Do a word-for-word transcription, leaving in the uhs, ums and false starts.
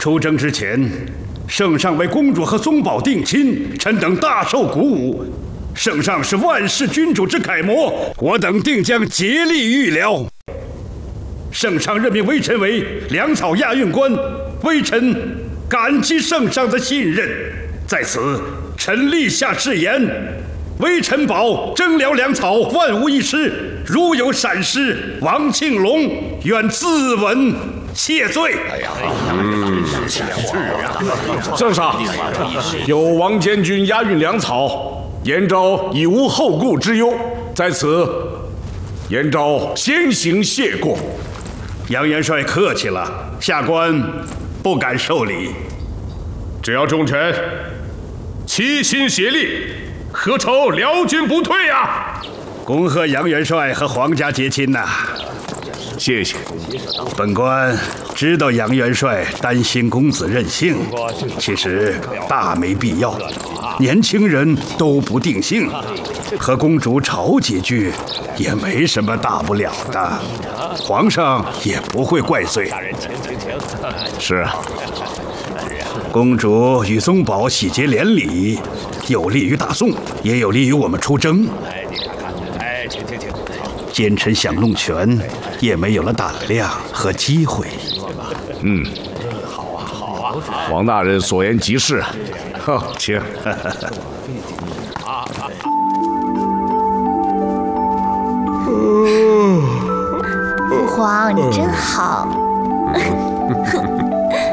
出征之前，圣上为公主和宗保定亲，臣等大受鼓舞。圣上是万世君主之楷模，我等定将竭力预疗。圣上任命微臣为粮草押运官，微臣感激圣上的信任。在此，臣立下誓言：微臣保征辽粮草万无一失，如有闪失，王庆龙愿自刎谢罪。哎呀， 嗯，圣上，有王监军押运粮草，延昭已无后顾之忧，在此，延昭先行谢过。 杨元帅客气了，下官不敢受礼。 只要众臣齐心协力，何愁辽军不退呀？ 恭贺杨元帅和皇家结亲呐、啊！ 谢谢。 本官知道杨元帅担心公子任性，其实大没必要。年轻人都不定性，和公主吵几句也没什么大不了的，皇上也不会怪罪。 是啊， 公主与宗保喜结连理，有利于大宋，也有利于我们出征。 哎，请请请， 奸臣想弄权，也没有了胆量和机会。 嗯，好啊，好啊，王大人所言极是。好，请。 父皇，你真好。